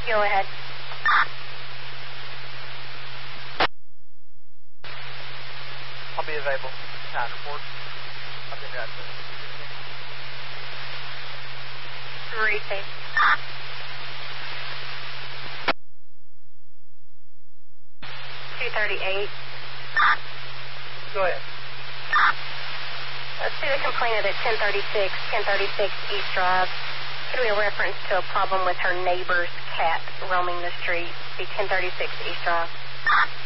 Go ahead. I'll be available. Time report. I'll be right there. Receive. 238. Go ahead. Let's see the complainant at 1036 East Drive. Could be a reference to a problem with her neighbor's cat roaming the street. Be 1036 East Drive.